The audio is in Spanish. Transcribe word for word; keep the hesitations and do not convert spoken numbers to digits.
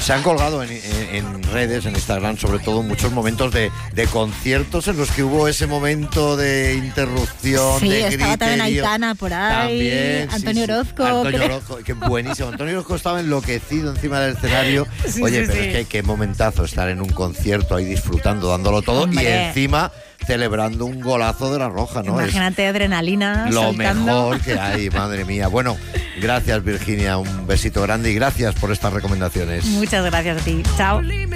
Se han colgado en, en, en redes, en Instagram, sobre todo, muchos momentos de, de conciertos en los que hubo ese momento de interrupción, sí, de estaba griterío. también Aitana por ahí, También, Antonio sí, sí. Orozco. Antonio creo. Orozco, que buenísimo. Antonio Orozco estaba enloquecido encima del escenario. Sí, Oye, sí, pero sí. es que qué momentazo estar en un concierto ahí disfrutando, dándolo todo. Hombre. Y encima celebrando un golazo de la Roja, ¿no? Imagínate, adrenalina. Es lo saltando. mejor que hay, madre mía. Bueno, gracias, Virginia, un besito grande y gracias por estas recomendaciones. Muchas gracias a ti. Chao.